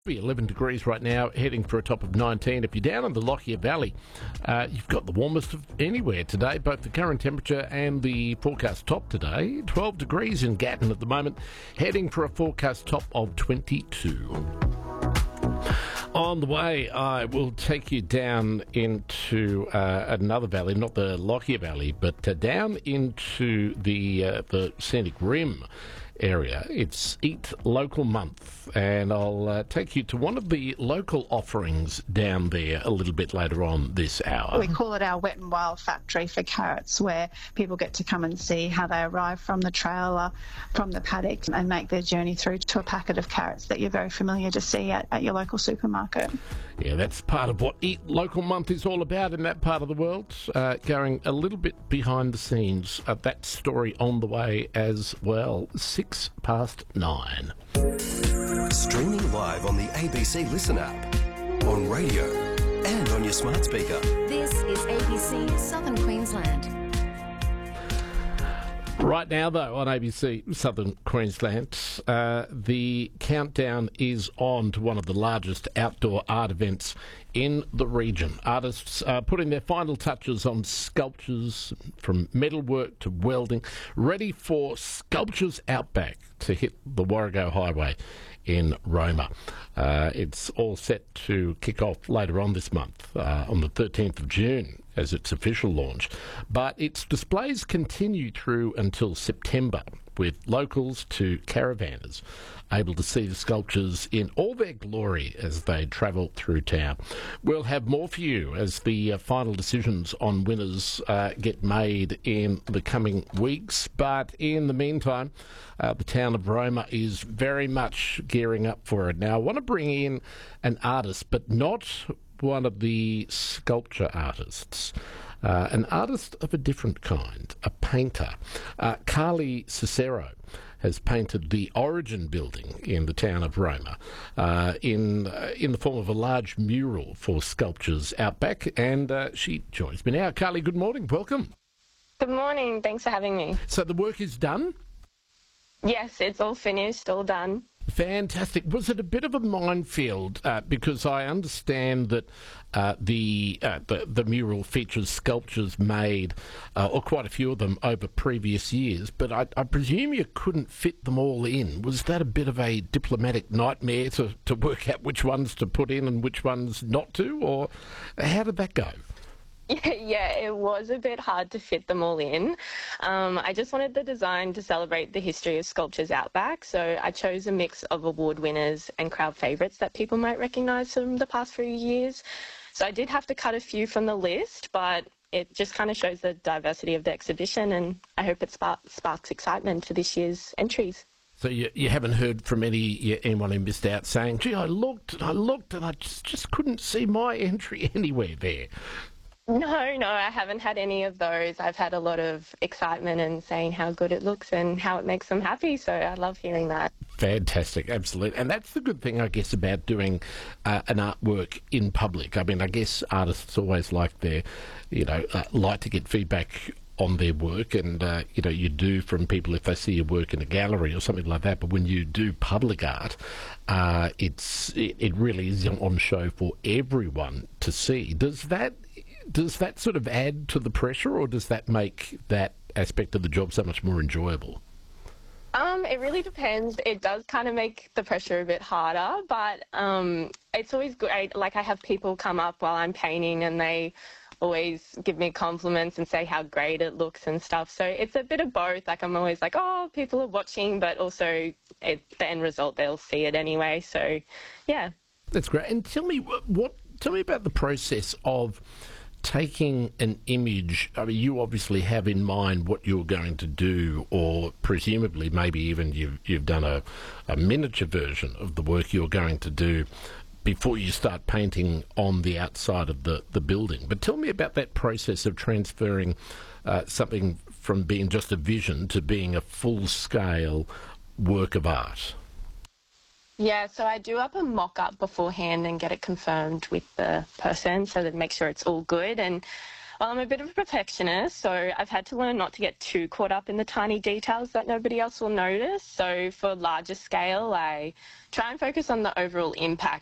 Be 11 degrees right now, heading for a top of 19. If you're down in the Lockyer Valley, you've got the warmest of anywhere today, both the current temperature and the forecast top today. 12 degrees in Gatton at the moment, heading for a forecast top of 22. On the way, I will take you down into another valley, not the Lockyer Valley, but down into the Scenic Rim area. It's Eat Local Month, and I'll take you to one of the local offerings down there a little bit later on this hour. We call it our Wet and Wild Factory for carrots, where people get to come and see how they arrive from the trailer, from the paddock, and make their journey through to a packet of carrots that you're very familiar to see at your local supermarket. Yeah, that's part of what Eat Local Month is all about in that part of the world, going a little bit behind the scenes. That story on the way as well. 9:06. Streaming live on the ABC Listen app, on radio and on your smart speaker. This is ABC Southern Queensland. Right now, though, on ABC Southern Queensland, the countdown is on to one of the largest outdoor art events in the region. Artists are putting their final touches on sculptures, from metalwork to welding, ready for Sculptures Outback to hit the Warrego Highway in Roma. It's all set to kick off later on this month, on the 13th of June, as its official launch. But its displays continue through until September, with locals to caravanners able to see the sculptures in all their glory as they travel through town. We'll have more for you as the final decisions on winners get made in the coming weeks. But in the meantime, the town of Roma is very much gearing up for it. Now, I want to bring in an artist, but not one of the sculpture artists. An artist of a different kind, a painter. Carly Cicero has painted the Origin building in the town of Roma in the form of a large mural for Sculptures Outback, and she joins me now. Carly, good morning. Welcome. Good morning. Thanks for having me. So the work is done? Yes, it's all finished, all done. Fantastic. Was it a bit of a minefield? Because I understand that the mural features sculptures made, or quite a few of them, over previous years, but I presume you couldn't fit them all in. Was that a bit of a diplomatic nightmare to work out which ones to put in and which ones not to, or how did that go? Yeah, it was a bit hard to fit them all in. I just wanted the design to celebrate the history of Sculptures Outback, so I chose a mix of award winners and crowd favourites that people might recognise from the past few years. So I did have to cut a few from the list, but it just kind of shows the diversity of the exhibition, and I hope it sparks excitement for this year's entries. So you haven't heard from anyone who missed out saying, gee, I looked, and I just couldn't see my entry anywhere there? No, I haven't had any of those. I've had a lot of excitement and saying how good it looks and how it makes them happy, so I love hearing that. Fantastic, absolutely. And that's the good thing, I guess, about doing an artwork in public. I mean, I guess artists always like like to get feedback on their work, and you do from people if they see your work in a gallery or something like that. But when you do public art, it really is on show for everyone to see. Does that sort of add to the pressure, or does that make that aspect of the job so much more enjoyable? It really depends. It does kind of make the pressure a bit harder, but it's always good. Like, I have people come up while I'm painting and they always give me compliments and say how great it looks and stuff. So it's a bit of both. Like, I'm always like, oh, people are watching, but also the end result, they'll see it anyway. So, yeah. That's great. And tell me about the process of taking an image. I mean, you obviously have in mind what you're going to do, or presumably maybe even you've done a miniature version of the work you're going to do before you start painting on the outside of the building. But tell me about that process of transferring something from being just a vision to being a full-scale work of art. Yeah, so I do up a mock-up beforehand and get it confirmed with the person so that make sure it's all good. And Well, I'm a bit of a perfectionist, so I've had to learn not to get too caught up in the tiny details that nobody else will notice. So for larger scale, I try and focus on the overall impact